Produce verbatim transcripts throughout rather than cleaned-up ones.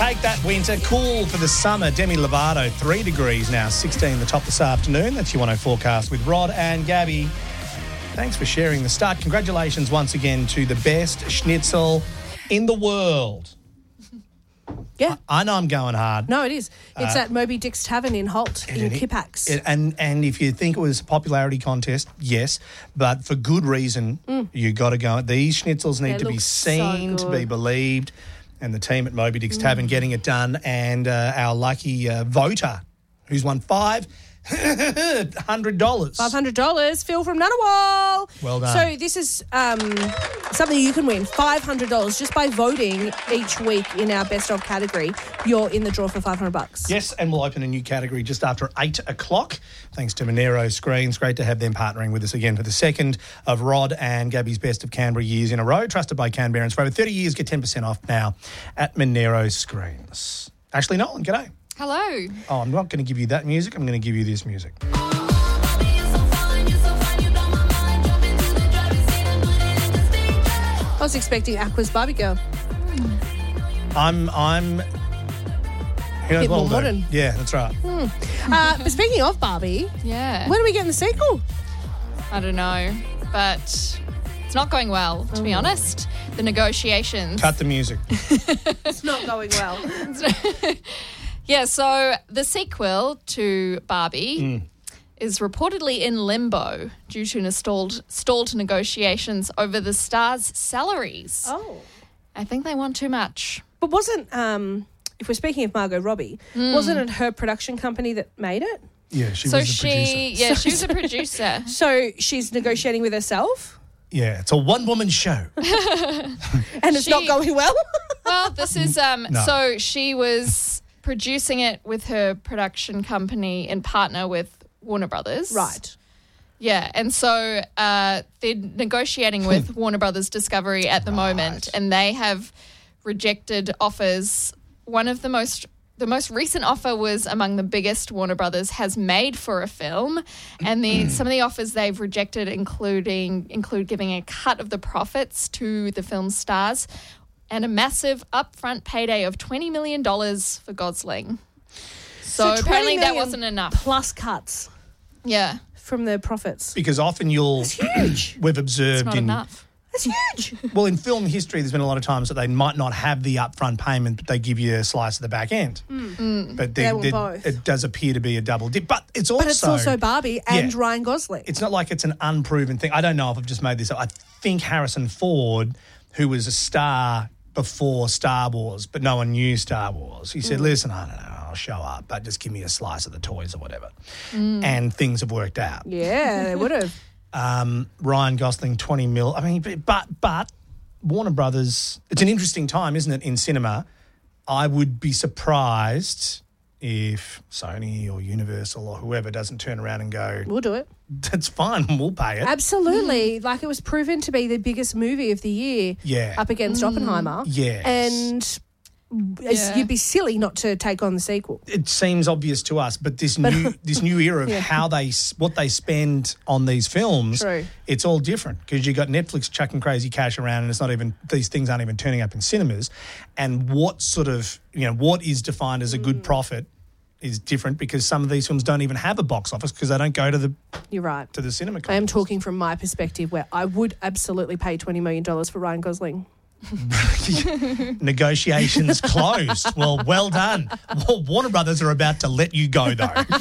take that winter. Cool for the summer. Demi Lovato, three degrees now, sixteen the top this afternoon. That's your one oh forecast with Rod and Gabby. Thanks for sharing the start. Congratulations once again to the best schnitzel in the world. Yeah. I, I know I'm going hard. No, it is. It's Uh, at Moby Dick's Tavern in Holt in And it- Kippax. it- and and if you think it was a popularity contest, yes, but for good reason, you got to go. These schnitzels need They to be look so seen, to be good. believed, and the team at Moby Dick's Tavern getting it done, and uh, our lucky uh, voter who's won five hundred dollars. five hundred dollars, Phil from Ngunnawal. Well done. So this is um, something you can win, five hundred dollars just by voting each week in our best of category. You're in the draw for five hundred bucks. Yes, and we'll open a new category just after eight o'clock. Thanks to Monero Screens. Great to have them partnering with us again for the second of Rod and Gabby's Best of Canberra years in a row. Trusted by Canberrans for over thirty years. Get ten percent off now at Monero Screens. Ashley Nolan, g'day. Hello. Oh, I'm not going to give you that music. I'm going to give you this music. I was expecting Aqua's Barbie Girl. I'm, I'm, who knows Bit what more I'll do. modern. Yeah, that's right. Uh, but speaking of Barbie, Yeah. when are we getting the sequel? I don't know, but it's not going well, to be honest. The negotiations. Cut the music. It's not going well. Yeah, so the sequel to Barbie is reportedly in limbo due to an stalled, stalled negotiations over the star's salaries. Oh. I think they want too much. But wasn't, um, if we're speaking of Margot Robbie, wasn't it her production company that made it? Yeah, she so was the she, producer. yeah, she was a producer. So she's negotiating with herself Yeah, it's a one-woman show. and it's She- not going well? Well, this is um. No. So she was producing it with her production company in partner with Warner Brothers. Right. Yeah, and so uh, they're negotiating with Warner Brothers Discovery at the moment, and they have rejected offers. One of the most, the most recent offer was among the biggest Warner Brothers has made for a film, and the some of the offers they've rejected, including include giving a cut of the profits to the film stars, and a massive upfront payday of twenty million dollars for Gosling. So, So apparently twenty that million wasn't enough. Plus cuts Yeah, from the profits. Because often you'll, Huge. we've it's observed not in, enough. That's huge. well, in film history, there's been a lot of times that they might not have the upfront payment, but they give you a slice of the back end. But they, They want they- both. it does appear to be a double dip. But it's also, But it's also Barbie and Yeah. Ryan Gosling. it's not like it's an unproven thing. I don't know if I've just made this up. I think Harrison Ford, who was a star before Star Wars, but no one knew Star Wars, he said, listen, I don't know, I'll show up, but just give me a slice of the toys or whatever. And things have worked out. Yeah, they would have. Um, Ryan Gosling, twenty mil. I mean, but but Warner Brothers, it's an interesting time, isn't it, in cinema? I would be surprised if Sony or Universal or whoever doesn't turn around and go, We'll do it. that's fine, we'll pay it. Absolutely. Like, it was proven to be the biggest movie of the year Yeah. up against Oppenheimer. Yes. And it's- Yeah. you'd be silly not to take on the sequel. It seems obvious to us, but this new this new era of Yeah. how they s- what they spend on these films, True. it's all different because you got Netflix chucking crazy cash around, and it's not even these things aren't even turning up in cinemas. And what sort of you know what is defined as a Mm. good profit is different because some of these films don't even have a box office because they don't go to the You're right. to the cinema. I am contests. talking from my perspective where I would absolutely pay twenty million dollars for Ryan Gosling. Negotiations closed. Well, well done. Well, Warner Brothers are about to let you go though. Get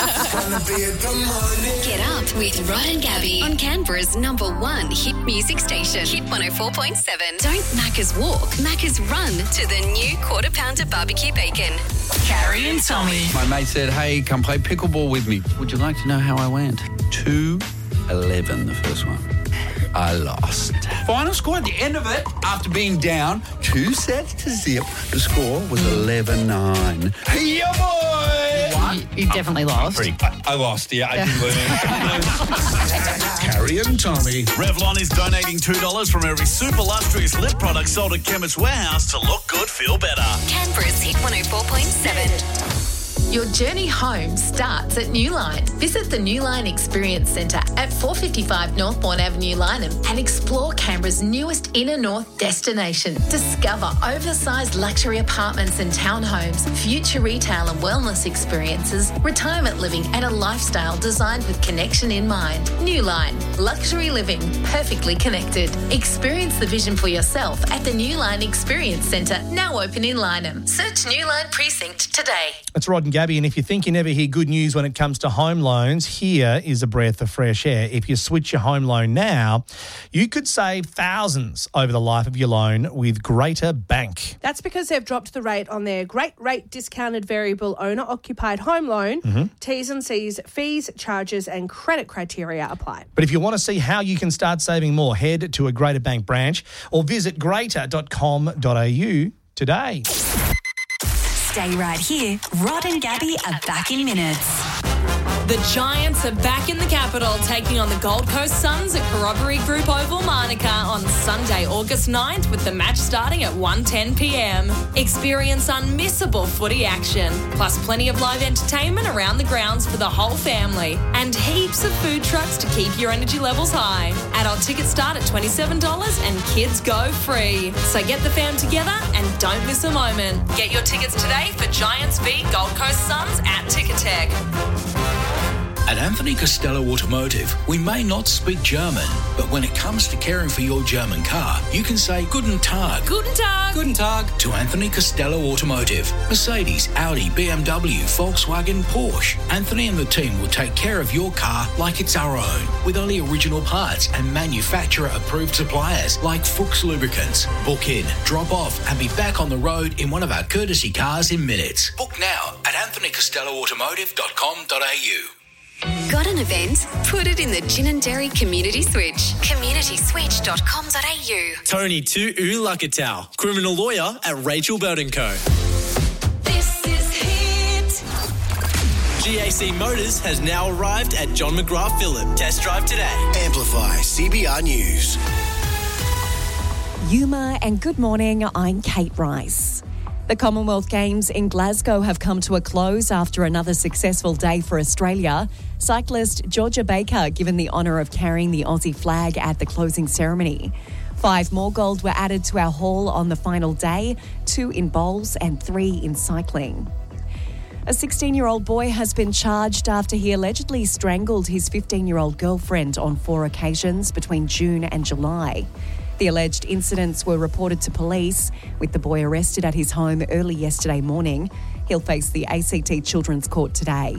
up with Rod and Gabby on Canberra's number one hit music station, Hit one oh four point seven. Don't Macca's walk, Macca's run to the new quarter pounder barbecue bacon. Carrie and Tommy. My mate said, hey, come play pickleball with me. Would you like to know how I went? two eleven the first one. I lost. Final score at the end of it, after being down two sets to zip, the score was eleven nine. Yeah, boy! You, you definitely lost. I, I lost, yeah, I did lose. Carrie and Tommy. Revlon is donating two dollars from every super lustrous lip product sold at Chemist Warehouse to look good, feel better. Canberra's Hit one oh four point seven. Your journey home starts at Newline. Visit the Newline Experience Centre at four fifty-five Northbourne Avenue, Lyneham, and explore Canberra's newest inner north destination. Discover oversized luxury apartments and townhomes, future retail and wellness experiences, retirement living, and a lifestyle designed with connection in mind. Newline, luxury living, perfectly connected. Experience the vision for yourself at the Newline Experience Centre, now open in Lyneham. Search Newline Precinct today. That's Rod and Gabby, and if you think you never hear good news when it comes to home loans, here is a breath of fresh air. If you switch your home loan now, you could save thousands over the life of your loan with Greater Bank. That's because they've dropped the rate on their great rate discounted variable owner-occupied home loan. Mm-hmm. T's and C's, fees, charges and credit criteria apply. But if you want to see how you can start saving more, head to a Greater Bank branch or visit greater dot com dot a u today. Stay right here. Rod and Gabby are back in minutes. The Giants are back in the capital, taking on the Gold Coast Suns at Corroboree Group Oval, Monica, on Sunday, August ninth, with the match starting at one ten p m. Experience unmissable footy action, plus plenty of live entertainment around the grounds for the whole family, and heaps of food trucks to keep your energy levels high. Adult tickets start at twenty-seven dollars and kids go free. So get the fam together and don't miss a moment. Get your tickets today for Giants v Gold Coast Suns at Ticketek. At Anthony Costello Automotive, we may not speak German, but when it comes to caring for your German car, you can say Guten Tag. Guten Tag. Guten Tag to Anthony Costello Automotive. Mercedes, Audi, B M W, Volkswagen, Porsche. Anthony and the team will take care of your car like it's our own, with only original parts and manufacturer-approved suppliers like Fuchs Lubricants. Book in, drop off, and be back on the road in one of our courtesy cars in minutes. Book now at anthony costello automotive dot com dot a u. Got an event? Put it in the Gin and Dairy Community Switch. community switch dot com dot a u. Tony Tu Ulakatau, criminal lawyer at Rachel Bird and Co. This is Hit. G A C Motors has now arrived at John McGrath Phillip. Test drive today. Amplify C B R News. Yuma and good morning, I'm Kate Rice. The Commonwealth Games in Glasgow have come to a close after another successful day for Australia. Cyclist Georgia Baker given the honour of carrying the Aussie flag at the closing ceremony. Five more gold were added to our haul on the final day, two in bowls and three in cycling. A sixteen-year-old boy has been charged after he allegedly strangled his fifteen-year-old girlfriend on four occasions between June and July. The alleged incidents were reported to police, with the boy arrested at his home early yesterday morning. He'll face the A C T Children's Court today.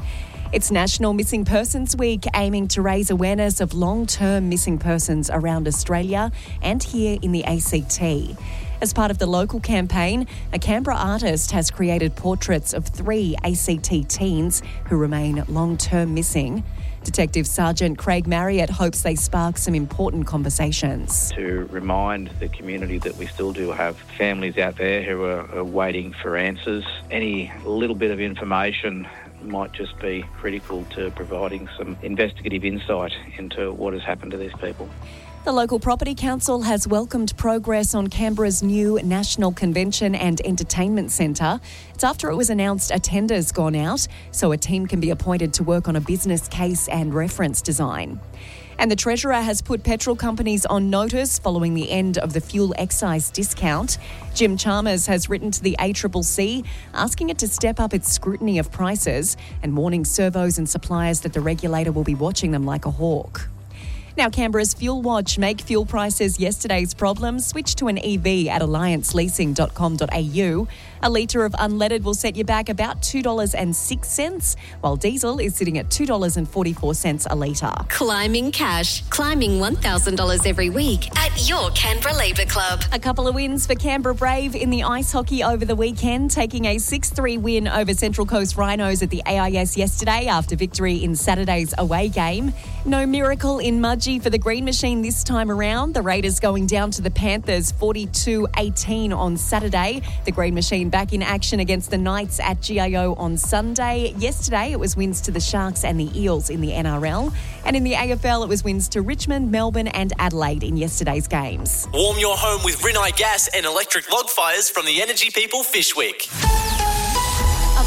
It's National Missing Persons Week, aiming to raise awareness of long-term missing persons around Australia and here in the A C T. As part of the local campaign, a Canberra artist has created portraits of three A C T teens who remain long-term missing. Detective Sergeant Craig Marriott hopes they spark some important conversations. To remind the community that we still do have families out there who are, are waiting for answers. Any little bit of information might just be critical to providing some investigative insight into what has happened to these people. The local property council has welcomed progress on Canberra's new National Convention and Entertainment Centre. It's after it was announced a tender's gone out, so a team can be appointed to work on a business case and reference design. And the Treasurer has put petrol companies on notice following the end of the fuel excise discount. Jim Chalmers has written to the A C C C asking it to step up its scrutiny of prices and warning servos and suppliers that the regulator will be watching them like a hawk. Now, Canberra's Fuel Watch. Make fuel prices yesterday's problem. Switch to an E V at alliance leasing dot com dot a u. A litre of unleaded will set you back about two dollars and six cents, while diesel is sitting at two dollars and forty-four cents a litre. Climbing cash. Climbing one thousand dollars every week at your Canberra Labour Club. A couple of wins for Canberra Brave in the ice hockey over the weekend, taking a six three win over Central Coast Rhinos at the A I S yesterday after victory in Saturday's away game. No miracle in Mudgee for the Green Machine this time around. The Raiders going down to the Panthers forty-two eighteen on Saturday. The Green Machine back in action against the Knights at G I O on Sunday. Yesterday it was wins to the Sharks and the Eels in the N R L. And in the A F L it was wins to Richmond, Melbourne and Adelaide in yesterday's games. Warm your home with Rinnai gas and electric log fires from the Energy People Fish Week. A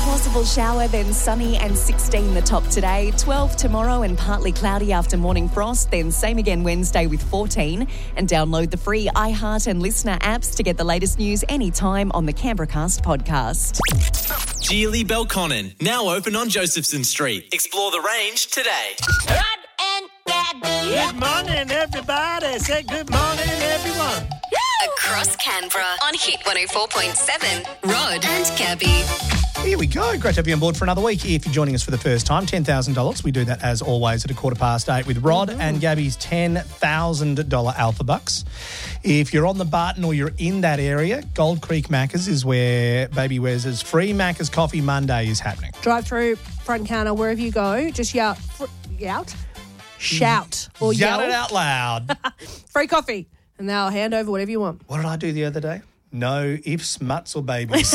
possible shower, then sunny and sixteen the top today. twelve tomorrow and partly cloudy after morning frost. Then same again Wednesday with fourteen. And download the free iHeart and Listener apps to get the latest news anytime on the Canberracast podcast. Geely Belconnen, now open on Josephson Street. Explore the range today. Good morning, everybody. Say good morning, everyone. Across Canberra on Hit one oh four point seven. Rod and Gabby. Here we go. Great to have you on board for another week. If you're joining us for the first time, ten thousand dollars. We do that, as always, at a quarter past eight with Rod mm-hmm. and Gabby's ten thousand dollars Alpha Bucks. If you're on the Barton or you're in that area, Gold Creek Macca's is where Baby Wes's free Macca's Coffee Monday is happening. Drive through, front counter, wherever you go, just yell, fr- yout, shout or Yell yell. it out loud. Free coffee. And they'll hand over whatever you want. What did I do the other day? No ifs, mutts or babies.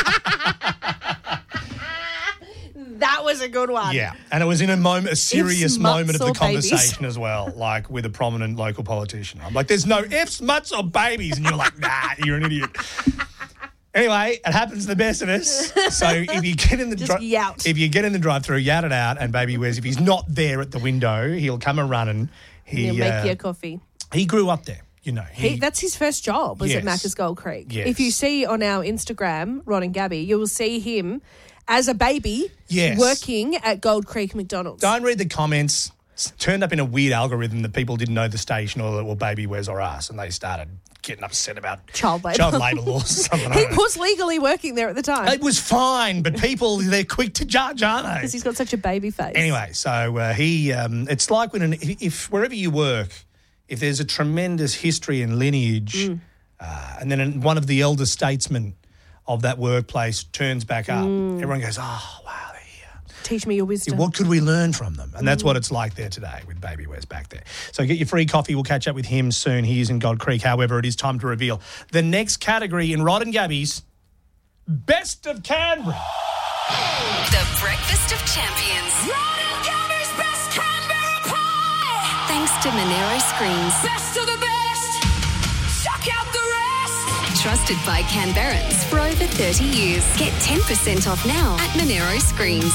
That was a good one. Yeah, and it was in a moment, a serious Ifs, moment of mutts, the or conversation babies. as well, like with a prominent local politician. I'm like, there's no ifs, mutts or babies. And you're like, nah, you're an idiot. Anyway, it happens to the best of us. So if you get in the Just dri- yout. if you get in the drive-through, yout it out, and Baby Wes, if he's not there at the window, he'll come a running. He He'll make uh, you a coffee. He grew up there, you know. He, He, that's his first job, was at Yes. Macca's Gold Creek. Yes. If you see on our Instagram, Rod and Gabby, you will see him as a baby Yes. working at Gold Creek McDonald's. don't read the comments. It's turned up in a weird algorithm that people didn't know the station or that were Baby Wes or us, and they started getting upset about Child labour. child labour laws or something. I He don't know. was legally working there at the time It was fine, but people, they're quick to judge, aren't they? because he's got such a baby face. Anyway, so uh, he, um, it's like when, an, if, if wherever you work, if there's a tremendous history and lineage, Mm. uh, and then one of the elder statesmen of that workplace turns back up, Mm. everyone goes, oh, wow. Teach me your wisdom. What could we learn from them? And Mm. that's what it's like there today with Baby Wes back there. So get your free coffee. We'll catch up with him soon. He is in Gold Creek. However, it is time to reveal the next category in Rod and Gabby's Best of Canberra. The Breakfast of Champions. Rod and Gabby's Best Canberra Pie. Thanks to Monero Screens. Best of the best. Chuck out the rest. Trusted by Canberrans for over thirty years. Get ten percent off now at Monero Screens.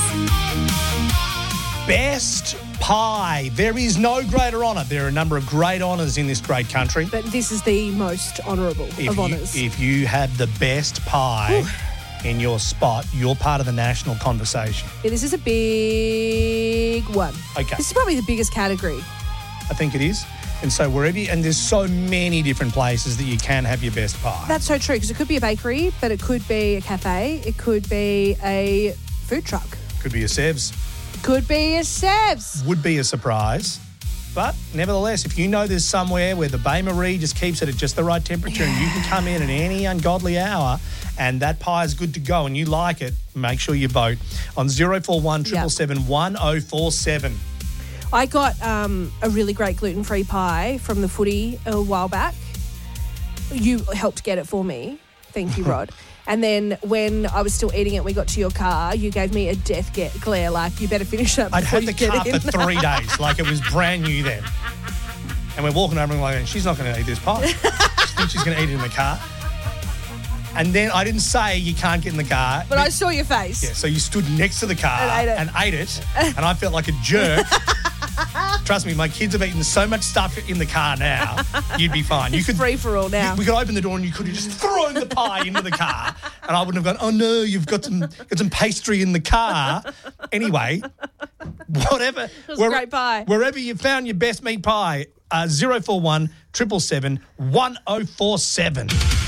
Best pie. There is no greater honour. There are a number of great honours in this great country. But this is the most honourable If of you, honours. if you have the best pie in your spot, you're part of the national conversation. Yeah, this is a big one. Okay. This is probably the biggest category. I think it is. And so wherever you, and there's so many different places that you can have your best pie. That's so true, because it could be a bakery, but it could be a cafe, it could be a food truck, Could be a Sevs. could be a Sebs. Would be a surprise. But nevertheless, if you know there's somewhere where the Bain Marie just keeps it at just the right temperature and you can come in at any ungodly hour and that pie is good to go and you like it, make sure you vote on zero four one seven seven seven one oh four seven. I got um, a really great gluten-free pie from the footy a while back. You helped get it for me. Thank you, Rod. And then when I was still eating it, we got to your car, you gave me a death get glare, like, you better finish that I'd before had you the get car in. for three days, like it was brand new then. And we're walking over and we're like, she's not going to eat this pie. She thinks she's going to eat it in the car. And then I didn't say you can't get in the car. But I saw your face. Yeah, so you stood next to the car And ate it. and ate it, and I felt like a jerk. Trust me, my kids have eaten so much stuff in the car now, you'd be fine. You It's could free for all now. We could open the door and you could have just thrown the pie into the car, and I wouldn't have gone, oh no, you've got some got some pastry in the car. Anyway, whatever. It was a great pie. Wherever you found your best meat pie, uh, zero four one seven seven seven one oh four seven.